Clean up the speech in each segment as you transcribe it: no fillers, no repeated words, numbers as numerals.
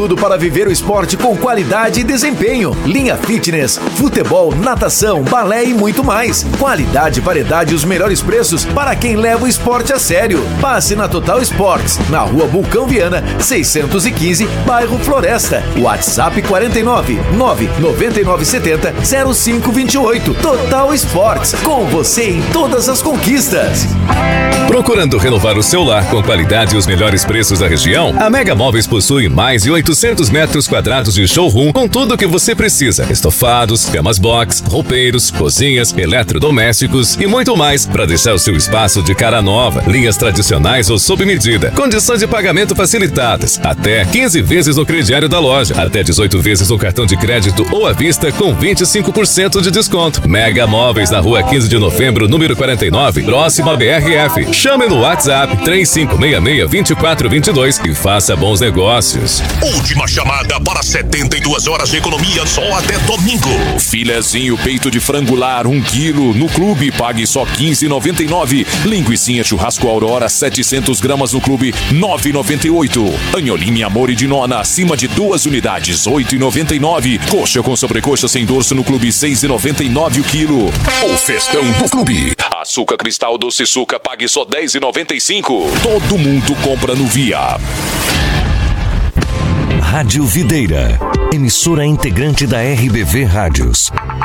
tudo para viver o esporte com qualidade e desempenho. Linha fitness, futebol, natação, balé e muito mais. Qualidade, variedade e os melhores preços para quem leva o esporte a sério. Passe na Total Sports, na Rua Vulcão Viana, 615, bairro Floresta. WhatsApp 49 99970 0528. Total Sports, com você em todas as conquistas. Procurando renovar o seu lar com qualidade e os melhores preços da região? A Mega Móveis possui mais de 800 metros quadrados de showroom com tudo o que você precisa. Estofados, camas box, roupeiros, cozinhas, eletrodomésticos e muito mais para deixar o seu espaço de cara nova. Linhas tradicionais ou sob medida. Condições de pagamento facilitadas. Até 15 vezes no crediário da loja. Até 18 vezes no cartão de crédito ou à vista com 25% de desconto. Mega Móveis na Rua 15 de Novembro, número 49, próximo à BRF. Chame no WhatsApp 3566-2422 e faça bons negócios. Última chamada para 72 horas de economia só até domingo. Filezinho peito de frango lar 1 quilo no clube, pague só R$15,99. Linguicinha churrasco Aurora 700 gramas no clube, R$9,98. Anholine Amore de Nona acima de 2 unidades, R$8,99. Coxa com sobrecoxa sem dorso no clube, R$6,99 o quilo. O festão do clube. Açúcar cristal doce suca, pague só R$10,95. Todo mundo compra no Via. Rádio Videira, emissora integrante da RBV Rádios.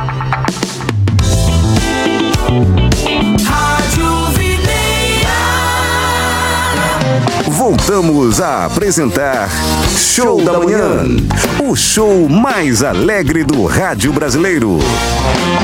Rádio Videira. Voltamos a apresentar Show da Manhã, o show mais alegre do rádio brasileiro.